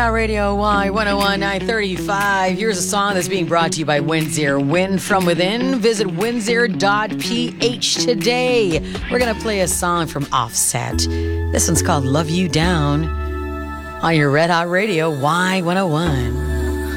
Hot Radio Y101 935. Here's a song that's being brought to you by Windsor. Wind from within. Visit windsor.ph today. We're going to play a song from Offset. This one's called Love You Down on your Red Hot Radio Y101.